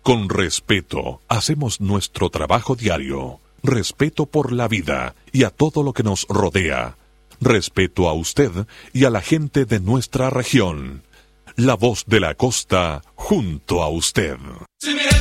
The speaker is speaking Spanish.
Con respeto, hacemos nuestro trabajo diario. Respeto por la vida y a todo lo que nos rodea. Respeto a usted y a la gente de nuestra región. La voz de la costa, junto a usted.